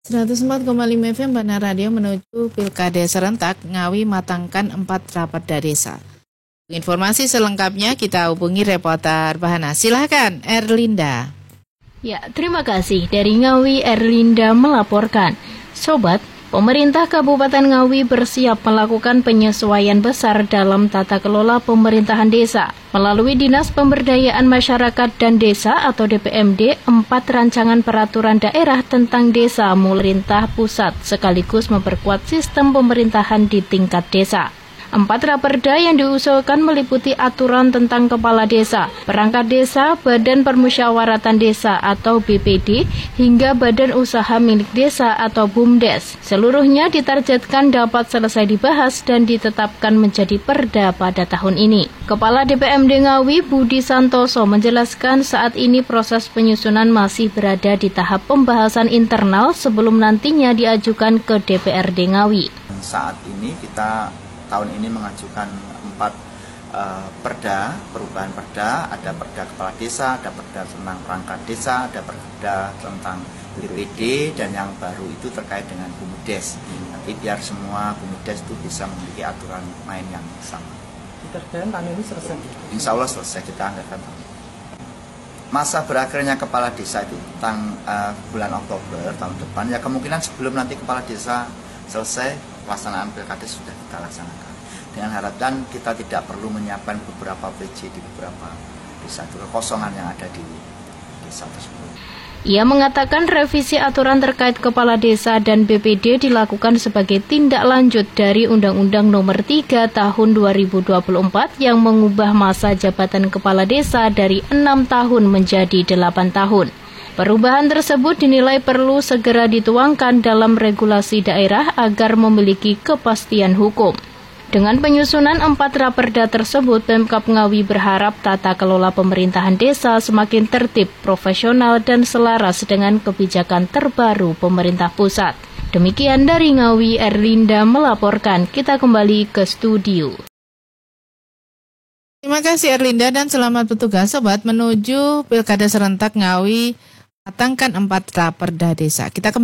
104,5 FM Bana Radio menuju Pilkada serentak, Ngawi matangkan 4 raperda desa. Informasi selengkapnya kita hubungi reporter Bahana. Silahkan Erlinda. Ya, terima kasih. Dari Ngawi, Erlinda melaporkan. Sobat, pemerintah Kabupaten Ngawi bersiap melakukan penyesuaian besar dalam tata kelola pemerintahan desa. Melalui Dinas Pemberdayaan Masyarakat dan Desa atau DPMD, 4 rancangan peraturan daerah tentang desa pemerintah pusat sekaligus memperkuat sistem pemerintahan di tingkat desa. 4 raperda yang diusulkan meliputi aturan tentang kepala desa, perangkat desa, badan permusyawaratan desa atau BPD, hingga badan usaha milik desa atau BUMDes. Seluruhnya ditargetkan dapat selesai dibahas dan ditetapkan menjadi perda pada tahun ini. Kepala DPMD Ngawi Budi Santoso menjelaskan saat ini proses penyusunan masih berada di tahap pembahasan internal sebelum nantinya diajukan ke DPRD Ngawi. Saat ini kita tahun ini mengajukan 4 perda, perubahan perda, ada perda kepala desa, ada perda tentang perangkat desa, ada perda tentang BPD, dan yang baru itu terkait dengan BUMDes. Nanti biar semua BUMDes itu bisa memiliki aturan main yang sama. Ditargetkan tahun ini selesai? Insya Allah selesai, kita anggarkan tahun ini. Masa berakhirnya kepala desa itu tentang bulan Oktober tahun depan, ya kemungkinan sebelum nanti kepala desa selesai, pelaksanaan pilkada sudah kita laksanakan. Dengan harapan kita tidak perlu menyiapkan beberapa PJ di beberapa desa, kekosongan yang ada di desa tersebut. Ia mengatakan revisi aturan terkait kepala desa dan BPD dilakukan sebagai tindak lanjut dari Undang-Undang Nomor 3 Tahun 2024 yang mengubah masa jabatan kepala desa dari 6 tahun menjadi 8 tahun. Perubahan tersebut dinilai perlu segera dituangkan dalam regulasi daerah agar memiliki kepastian hukum. Dengan penyusunan 4 raperda tersebut, Pemkab Ngawi berharap tata kelola pemerintahan desa semakin tertib, profesional, dan selaras dengan kebijakan terbaru pemerintah pusat. Demikian dari Ngawi, Erlinda melaporkan. Kita kembali ke studio. Terima kasih Erlinda dan selamat bertugas sobat menuju Pilkada serentak Ngawi matangkan 4 raperda desa. Kita kembali